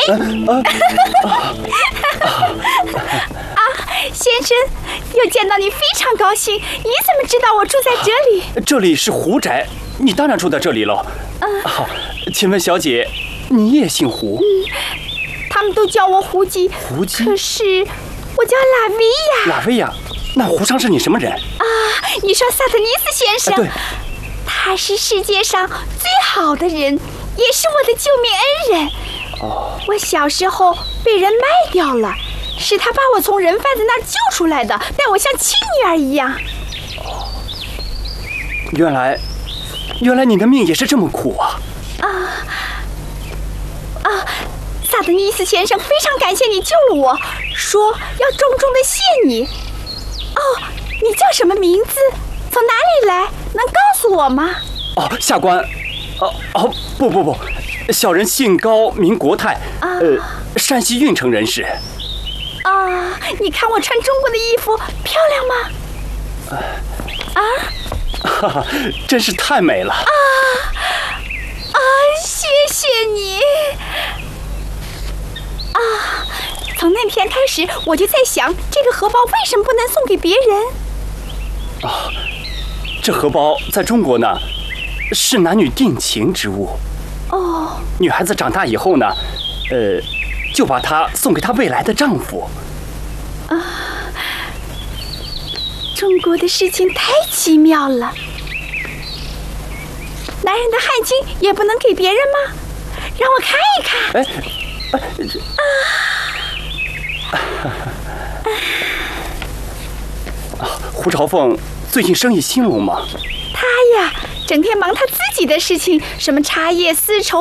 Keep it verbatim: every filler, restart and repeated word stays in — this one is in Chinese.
啊，先生，又见到你非常高兴。你怎么知道我住在这里？ 这里是胡宅，你当然住在这里了。嗯，好，请问小姐，你也姓胡？ 嗯，他们都叫我胡姬。 胡姬？ 可是我叫拉维亚。 拉维亚？那胡上是你什么人？ 啊，你说萨特尼斯先生？ 对。 他是世界上最好的人，也是我的救命恩人。哦，我小时候被人卖掉了，是他把我从人贩子那儿救出来的，待我像亲女儿一样。 哦，原来，原来你的命也是这么苦啊！ 啊啊！萨德尼斯先生非常感谢你救了我，说要重重的谢你。哦，你叫什么名字？从哪里来？能告诉我吗？ 哦，下官，哦哦，不不不，小人姓高，名国泰，啊、呃，山西运城人士。 啊，你看我穿中国的衣服漂亮吗？ 呃、 啊， 哈哈，真是太美了。 啊啊，谢谢你。啊，从那天开始，我就在想，这个荷包为什么不能送给别人？ 啊。这荷包在中国呢，是男女定情之物。 哦， 女孩子长大以后呢，呃，就把它送给她未来的丈夫。 啊，中国的事情太奇妙了。男人的汗巾也不能给别人吗？让我看一看。哎， 啊，胡朝凤最近生意兴隆吗？ 他呀，整天忙他自己的事情，什么茶叶、丝绸、